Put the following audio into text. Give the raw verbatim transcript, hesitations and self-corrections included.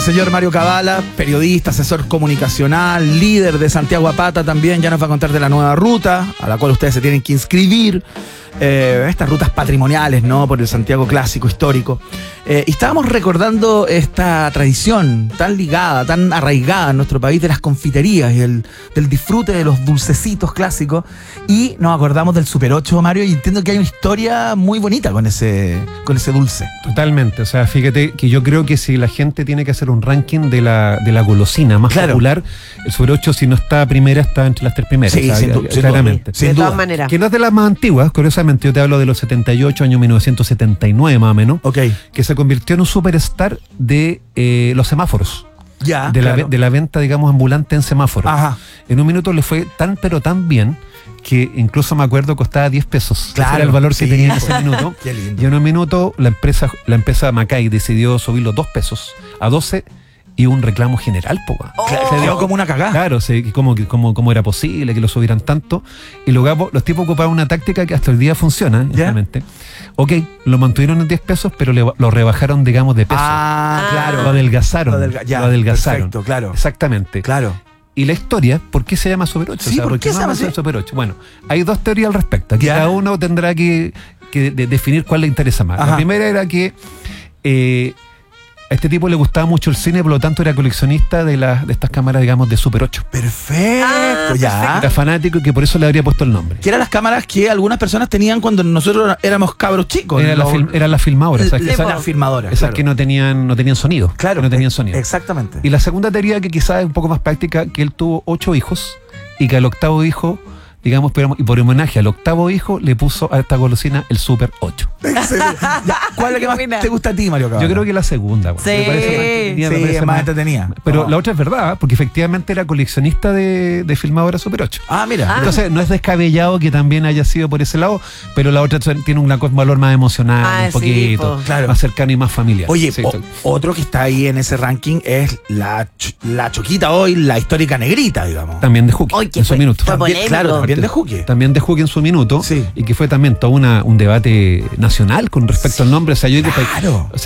Señor Mario Cabala, periodista, asesor comunicacional, líder de Santiago a Pata también, ya nos va a contar de la nueva ruta a la cual ustedes se tienen que inscribir. Eh, estas rutas patrimoniales, ¿no? Por el Santiago clásico, histórico. Eh, y estábamos recordando esta tradición tan ligada, tan arraigada en nuestro país de las confiterías y el, del disfrute de los dulcecitos clásicos. Y nos acordamos del Super ocho, Mario, y entiendo que hay una historia muy bonita con ese, con ese dulce. Totalmente, o sea, fíjate que yo creo que si la gente tiene que hacer un ranking de la, de la golosina más Claro. popular, el Super ocho, si no está primera, está entre las tres primeras. Sí, o sea, sin du- sin claramente. duda. Sin de duda. todas maneras. Que no es de las más antiguas, curiosamente, yo te hablo de los setenta y ocho, año mil novecientos setenta y nueve más o menos, Ok. que se convirtió en un superstar de eh, los semáforos, Ya. de, la, claro. ve- de la venta, digamos, ambulante en semáforos. Ajá. En un minuto le fue tan pero tan bien que incluso me acuerdo costaba diez pesos. Claro, Ese era el valor sí. que tenía en ese minuto. Qué lindo. Y en un minuto la empresa, la empresa Macay decidió subir los dos pesos a doce y un reclamo general, po, weón. Claro, Se quedó dio- como una cagada. Claro, sí, que cómo, que cómo, cómo era posible que lo subieran tanto. Y luego los tipos ocuparon una táctica que hasta el día funciona, ¿Ya? realmente. Ok, lo mantuvieron en diez pesos, pero le- lo rebajaron, digamos, de peso. Ah, claro. Lo adelgazaron. Lo adelga- ya, lo adelgazaron. perfecto, claro. Exactamente. Claro. Y la historia, ¿por qué se llama Super ocho? Sí, ¿por qué se llama se así? Super ocho? Bueno, hay dos teorías al respecto. Aquí Ya. cada uno tendrá que, que de- definir cuál le interesa más. Ajá. La primera era que eh, a este tipo le gustaba mucho el cine, por lo tanto era coleccionista de, las de estas cámaras, digamos, de Super ocho. Perfecto, Ah, ya. Era fanático y que por eso le habría puesto el nombre. Que eran las cámaras que algunas personas tenían cuando nosotros éramos cabros chicos. Era la Los- film- eran las filmadoras, esas, esas que, las filmadoras. esas claro. que no tenían, no tenían sonido. Claro, que no tenían ex- sonido. Exactamente. Y la segunda teoría, que quizás es un poco más práctica, que él tuvo ocho hijos y que al octavo hijo, digamos, pero- y por homenaje al octavo hijo, le puso a esta golosina el Super ocho. Excelente. Ya, ¿cuál es la que más Buena. te gusta a ti, Mario Cabala? Yo creo que la segunda. bueno, Sí. me parece más entretenida, me Sí, parece es más entretenida. Pero Ah. la otra es verdad, porque efectivamente era coleccionista de, de filmadora Super ocho. Ah, mira. Entonces no es descabellado que también haya sido por ese lado, pero la otra tiene un un valor más emocional, Ah, un sí, poquito, po. Claro. más cercano y más familiar. Oye, Sí, o- sí. otro que está ahí en ese ranking es la, ch- la choquita hoy, la histórica negrita, digamos. También de Juki, Oye, que en su fue- minuto. fue También, polémico. claro, también de Juque. También de Juki en su minuto, Sí. y que fue también todo una, un debate nacional con respecto al nombre. O sea, yo digo, Claro. o sea,